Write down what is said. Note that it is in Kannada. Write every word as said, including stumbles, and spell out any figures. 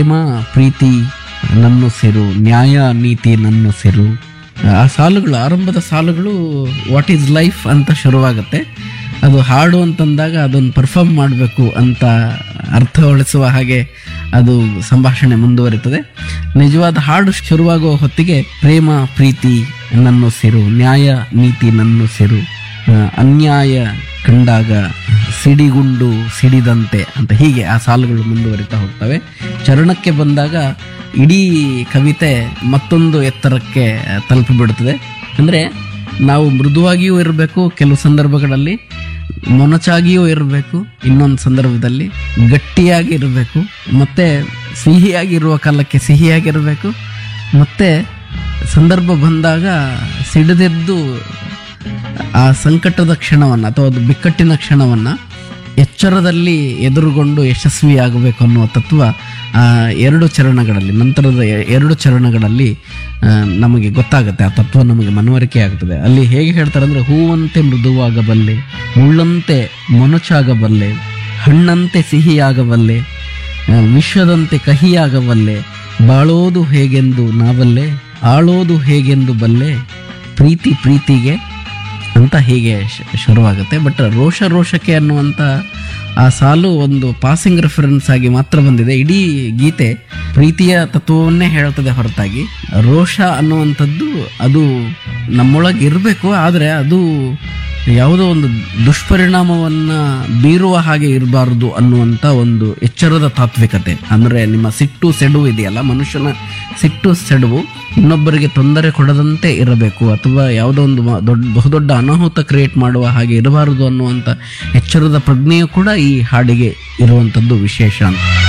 ಪ್ರೇಮ ಪ್ರೀತಿ ನನ್ನ ಸೆರು, ನ್ಯಾಯ ನೀತಿ ನನ್ನ ಸೆರು. ಆ ಸಾಲುಗಳು, ಆರಂಭದ ಸಾಲುಗಳು ವಾಟ್ ಈಸ್ ಲೈಫ್ ಅಂತ ಶುರುವಾಗುತ್ತೆ. ಅದು ಹಾಡು ಅಂತಂದಾಗ ಅದನ್ನು ಪರ್ಫಾರ್ಮ್ ಮಾಡಬೇಕು ಅಂತ ಅರ್ಥಗೊಳಿಸುವ ಹಾಗೆ ಅದು ಸಂಭಾಷಣೆ ಮುಂದುವರಿತದೆ. ನಿಜವಾದ ಹಾಡು ಶುರುವಾಗುವ ಹೊತ್ತಿಗೆ ಪ್ರೇಮ ಪ್ರೀತಿ ನನ್ನ ಸೆರು, ನ್ಯಾಯ ನೀತಿ ನನ್ನ ಸೆರು, ಅನ್ಯಾಯ ಕಂಡಾಗ ಸಿಡಿಗುಂಡು ಸಿಡಿದಂತೆ ಅಂತ ಹೀಗೆ ಆ ಸಾಲುಗಳು ಮುಂದುವರಿತಾ ಹೋಗ್ತವೆ. ಚರಣಕ್ಕೆ ಬಂದಾಗ ಇಡೀ ಕವಿತೆ ಮತ್ತೊಂದು ಎತ್ತರಕ್ಕೆ ತಲುಪಿಬಿಡುತ್ತದೆ. ಅಂದರೆ ನಾವು ಮೃದುವಾಗಿಯೂ ಇರಬೇಕು, ಕೆಲವು ಸಂದರ್ಭಗಳಲ್ಲಿ ಮೊನಚಾಗಿಯೂ ಇರಬೇಕು, ಇನ್ನೊಂದು ಸಂದರ್ಭದಲ್ಲಿ ಗಟ್ಟಿಯಾಗಿ ಇರಬೇಕು, ಮತ್ತು ಸಿಹಿಯಾಗಿರುವ ಕಾಲಕ್ಕೆ ಸಿಹಿಯಾಗಿರಬೇಕು, ಮತ್ತು ಸಂದರ್ಭ ಬಂದಾಗ ಸಿಡಿದೆದ್ದು ಆ ಸಂಕಟದ ಕ್ಷಣವನ್ನು ಅಥವಾ ಅದು ಬಿಕ್ಕಟ್ಟಿನ ಕ್ಷಣವನ್ನು ಎಚ್ಚರದಲ್ಲಿ ಎದುರುಗೊಂಡು ಯಶಸ್ವಿಯಾಗಬೇಕು ಅನ್ನುವ ತತ್ವ ಆ ಎರಡು ಚರಣಗಳಲ್ಲಿ, ನಂತರದ ಎರಡು ಚರಣಗಳಲ್ಲಿ ನಮಗೆ ಗೊತ್ತಾಗುತ್ತೆ. ಆ ತತ್ವ ನಮಗೆ ಮನವರಿಕೆ ಆಗ್ತದೆ. ಅಲ್ಲಿ ಹೇಗೆ ಹೇಳ್ತಾರೆ ಅಂದರೆ, ಹೂವಂತೆ ಮೃದುವಾಗಬಲ್ಲೆ, ಮುಳ್ಳಂತೆ ಮೊನಚಾಗಬಲ್ಲೆ, ಹಣ್ಣಂತೆ ಸಿಹಿಯಾಗಬಲ್ಲೆ, ವಿಶ್ವದಂತೆ ಕಹಿಯಾಗಬಲ್ಲೆ, ಬಾಳೋದು ಹೇಗೆಂದು ನಾವಲ್ಲೇ, ಆಳೋದು ಹೇಗೆಂದು ಬಲ್ಲೆ, ಪ್ರೀತಿ ಪ್ರೀತಿಗೆ ಅಂತ ಹೀಗೆ ಶುರುವಾಗುತ್ತೆ. ಬಟ್ ರೋಷ ರೋಷಕ್ಕೆ ಅನ್ನುವಂಥ ಆ ಸಾಲು ಒಂದು ಪಾಸಿಂಗ್ ರೆಫರೆನ್ಸ್ ಆಗಿ ಮಾತ್ರ ಬಂದಿದೆ. ಇಡೀ ಗೀತೆ ಪ್ರೀತಿಯ ತತ್ವವನ್ನೇ ಹೇಳ್ತದೆ ಹೊರತಾಗಿ ರೋಷ ಅನ್ನುವಂಥದ್ದು ಅದು ನಮ್ಮೊಳಗೆ ಇರಬೇಕು, ಆದರೆ ಅದು ಯಾವುದೋ ಒಂದು ದುಷ್ಪರಿಣಾಮವನ್ನು ಬೀರುವ ಹಾಗೆ ಇರಬಾರ್ದು ಅನ್ನುವಂಥ ಒಂದು ಎಚ್ಚರದ ತಾತ್ವಿಕತೆ. ಅಂದರೆ ನಿಮ್ಮ ಸಿಟ್ಟು ಸೆಡುವು ಇದೆಯಲ್ಲ, ಮನುಷ್ಯನ ಸಿಟ್ಟು ಸೆಡುವು ಇನ್ನೊಬ್ಬರಿಗೆ ತೊಂದರೆ ಕೊಡದಂತೆ ಇರಬೇಕು, ಅಥವಾ ಯಾವುದೋ ಒಂದು ದೊಡ್ಡ ಬಹುದೊಡ್ಡ ಅನಾಹುತ ಕ್ರಿಯೇಟ್ ಮಾಡುವ ಹಾಗೆ ಇರಬಾರದು ಅನ್ನುವಂಥ ಎಚ್ಚರದ ಪ್ರಜ್ಞೆಯು ಕೂಡ ಈ ಹಾಡಿಗೆ ಇರುವಂಥದ್ದು ವಿಶೇಷ ಅಂತ.